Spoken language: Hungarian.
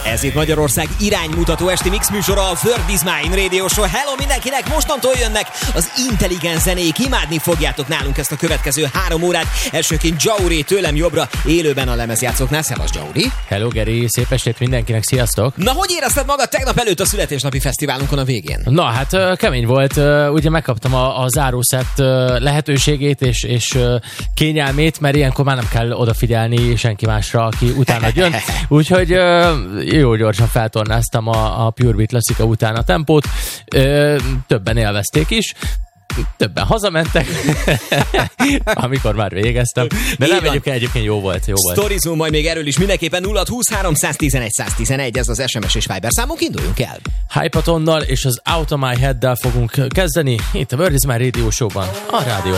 Ez itt Magyarország iránymutató esti mix műsora, a World is Mine Radio Show. Hello mindenkinek, mostantól jönnek az intelligens zenék, imádni fogjátok nálunk ezt a következő 3 órát. Elsőként Jauri tőlem jobbra, élőben a lemezjátszóknál. Szevasz, Jauri! Hello Geri, szép estét mindenkinek, sziasztok! Na, hogy érezted magad tegnap előtt a születésnapi fesztiválunkon a végén? Na hát kemény volt, ugye megkaptam a zárószett lehetőségét és kényelmét, mert ilyenkor már nem kell odafigyelni senki másra, aki utána jön. Úgyhogy jó gyorsan feltornáztam a Pure Beat Classica után a tempót, többen élvezték is, többen hazamentek, amikor már végeztem. De nem, egyébként jó volt. Sztorizunk majd még erről is mindenképpen. 0-20 311 111, ez az SMS és Viber számunk, induljunk el. Hypatonnal és az Out of My Head-del fogunk kezdeni itt a World is Mine Radio Show-ban, a rádió